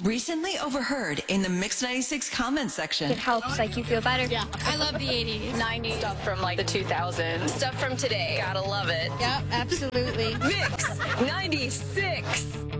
Recently overheard in the Mix 96 comment section. It helps like you feel better. Yeah, I love the 80s. 90s. Stuff from like the 2000s. Stuff from today. Gotta love it. Yep, absolutely. Mix 96.